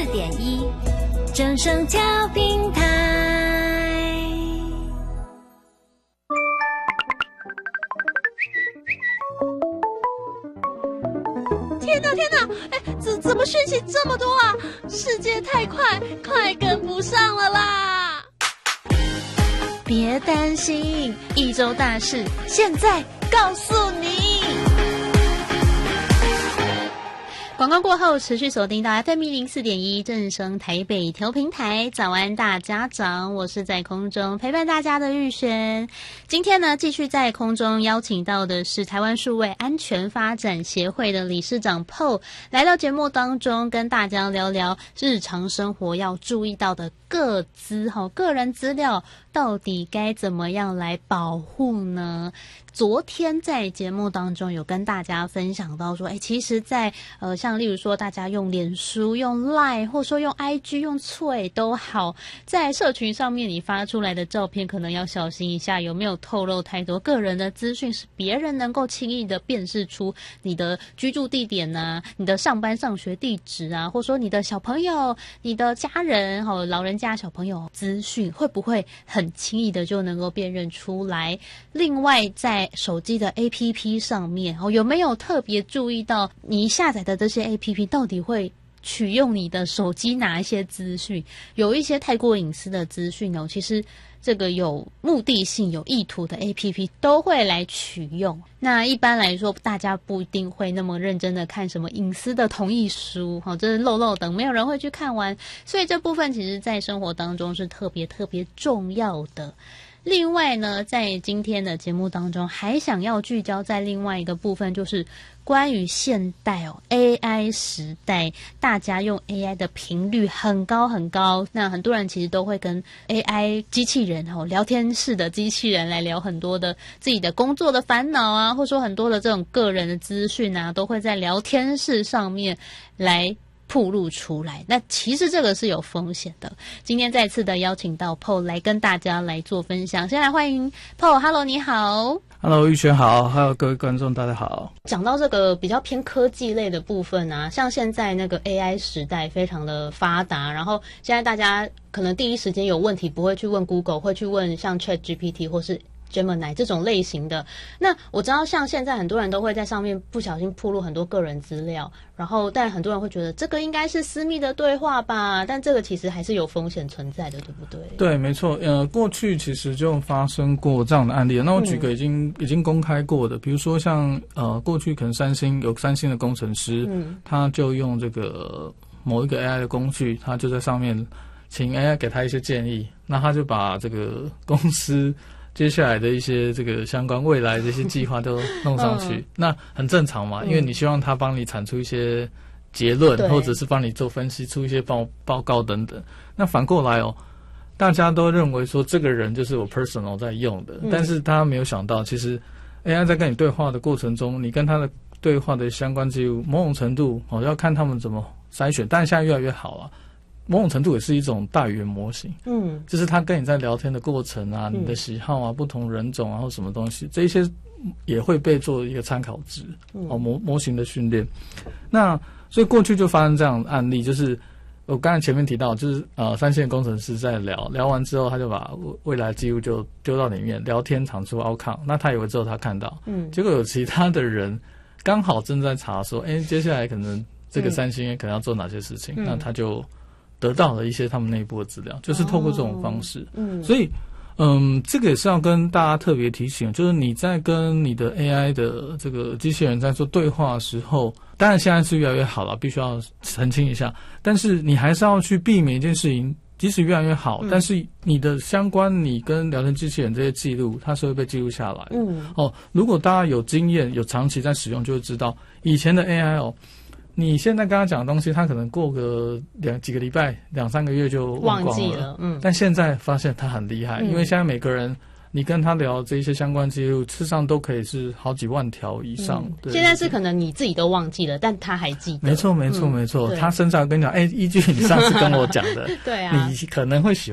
104.1正声调频台。 天哪！怎么讯息这么多啊？世界太快跟不上了啦！ 别担心，一周大事现在告诉你。广告过后，持续锁定到 FM 104.1正声台北调频台。早安大家长，我是在空中陪伴大家的玉璇。今天呢，继续在空中邀请到的是台湾数位安全发展协会的理事长 Paul 来到节目当中，跟大家聊聊日常生活要注意到的个人资料到底该怎么样来保护呢？昨天在节目当中有跟大家分享到说，其实在像例如说大家用脸书、用 LINE 或者说用 IG、用脆都好，在社群上面你发出来的照片可能要小心一下，有没有透露太多个人的资讯，是别人能够轻易的辨识出你的居住地点啊、你的上班上学地址啊，或者说你的小朋友、你的家人、老人家小朋友资讯会不会很轻易的就能够辨认出来？另外在手机的 APP 上面有没有特别注意到你下载的这些 APP 到底会取用你的手机哪一些资讯？有一些太过隐私的资讯其实这个有目的性、有意图的 APP 都会来取用。那一般来说，大家不一定会那么认真的看什么隐私的同意书，这是漏等，没有人会去看完。所以这部分其实在生活当中是特别重要的。另外呢，在今天的节目当中，还想要聚焦在另外一个部分，就是关于现代AI 时代，大家用 AI 的频率很高。那很多人其实都会跟 AI 机器人聊天室的机器人来聊很多的自己的工作的烦恼啊，或者说很多的这种个人的资讯啊，都会在聊天室上面来暴露出来。那其实这个是有风险的。今天再次的邀请到 Paul 来跟大家来做分享。先来欢迎 Paul。 Hello， 你好。 Hello， 玉璇好，还有各位观众大家好。 讲到这个比较偏科技类的部分啊，像现在那个 AI 时代非常的发达，然后现在大家可能第一时间有问题不会去问 Google， 会去问像 ChatGPT 或是Gemini 这种类型的。那我知道像现在很多人都会在上面不小心暴露很多个人资料，然后但很多人会觉得这个应该是私密的对话吧，但这个其实还是有风险存在的，对不对？ 对，没错。过去其实就发生过这样的案例。那我举个已经公开过的，比如说像过去可能三星的工程师，他就用这个某一个 AI 的工具，他就在上面请 AI 给他一些建议，那他就把这个公司接下来的一些这个相关未来的一些计划都弄上去，那很正常嘛，因为你希望他帮你产出一些结论，或者是帮你做分析出一些报告等等。那反过来大家都认为说这个人就是我 personal 在用的，但是他没有想到，其实 AI 在跟你对话的过程中，你跟他的对话的相关记录，某种程度要看他们怎么筛选，但现在越来越好了。某种程度也是一种大语言模型，就是他跟你在聊天的过程啊，你的喜好啊，不同人种啊或什么东西，这一些也会被做一个参考值，模型的训练。那所以过去就发生这样的案例，就是我刚才前面提到，就是三线工程师在聊完之后，他就把未来记录就丢到里面，聊天产出 outcome， 那他以为之后他看到，结果有其他的人刚好正在查说，接下来可能这个三星可能要做哪些事情，那他就得到了一些他们内部的资料，就是透过这种方式。所以这个也是要跟大家特别提醒，就是你在跟你的 AI 的这个机器人在做对话的时候，当然现在是越来越好了，必须要澄清一下，但是你还是要去避免一件事情，即使越来越好，但是你的相关你跟聊天机器人这些记录，它是会被记录下来的。如果大家有经验有长期在使用，就会知道以前的 AI你现在跟他讲的东西，他可能过个几个礼拜、2-3个月就忘光了。忘记了。但现在发现他很厉害，因为现在每个人你跟他聊这些相关记录，事实上都可以是好几万条以上。 现在是可能你自己都忘记了，但他还记得。 没错。他甚至还跟你讲，依据你上次跟我讲的， 对啊， 你可能会喜欢